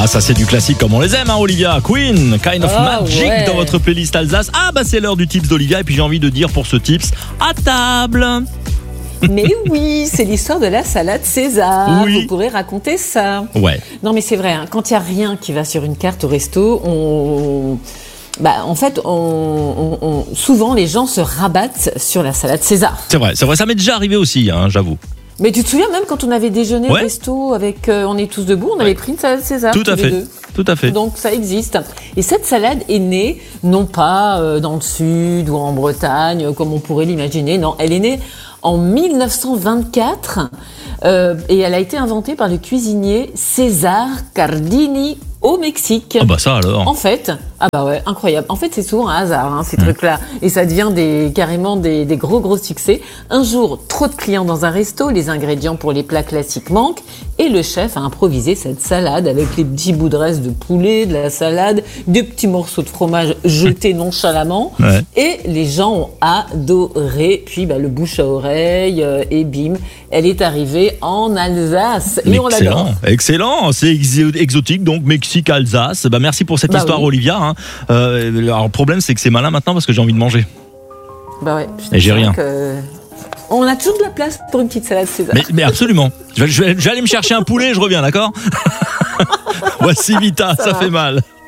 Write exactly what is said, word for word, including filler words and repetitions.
ça c'est du classique comme on les aime, hein, Olivia. Queen, Kind of Ah, Magic ouais. dans votre playlist Alsace. Ah bah c'est l'heure du tips d'Olivia et puis j'ai envie de dire pour ce tips, à table. Mais oui, c'est l'histoire de la salade César. Oui. Vous pourrez raconter ça. Ouais. Non, mais c'est vrai, hein, quand il n'y a rien qui va sur une carte au resto, on... Bah, en fait, on, on, on- souvent les gens se rabattent sur la salade César. C'est vrai, c'est vrai, ça m'est déjà arrivé aussi, hein, j'avoue. Mais tu te souviens même quand on avait déjeuné Ouais. au resto avec euh, On est tous debout, on avait pris une salade César. Tout à tous fait. les deux. Tout à fait. Donc ça existe. Et cette salade est née non pas euh, dans le sud ou en Bretagne euh, comme on pourrait l'imaginer. Non, elle est née en mille neuf cent vingt-quatre euh, et elle a été inventée par le cuisinier César Cardini au Mexique. Ah bah ça alors. En fait, ah bah ouais, incroyable. En fait, c'est souvent un hasard, hein, ces trucs-là. Et ça devient des, carrément des, des gros, gros succès. Un jour, trop de clients dans un resto, les ingrédients pour les plats classiques manquent, et le chef a improvisé cette salade avec les petits bouts de reste de poulet, de la salade, des petits morceaux de fromage jetés nonchalamment. Ouais. Et les gens ont adoré. Puis, bah, le bouche à oreille, euh, et bim, elle est arrivée en Alsace. Et on l'adore. Excellent, excellent, c'est exo- exotique donc Mexique, Alsace. Bah merci pour cette Bah histoire oui. Olivia. Hein. Euh, alors le problème c'est que c'est malin maintenant parce que j'ai envie de manger. Bah ouais. Et j'ai C'est vrai rien. que on a toujours de la place pour une petite salade César. Mais, mais absolument. Je vais, je vais- je vais aller me chercher un poulet, je reviens, d'accord. Voici Vita, ça, Ça fait va. mal.